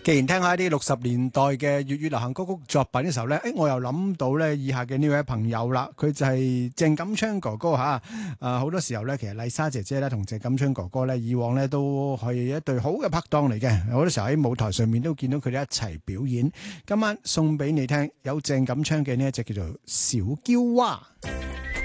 既然聽下啲60年代嘅粵語流行歌曲作品嘅時候咧，我又諗到咧以下嘅呢位朋友啦，佢就係鄭錦昌哥哥吓。好多時候咧，其實麗莎姐姐咧同鄭錦昌哥哥咧，以往咧都係一對好嘅拍檔嚟嘅。好多時候喺舞台上面都見到佢哋一齊表演。今晚送俾你聽，有鄭錦昌嘅呢一隻叫做《小嬌娃》。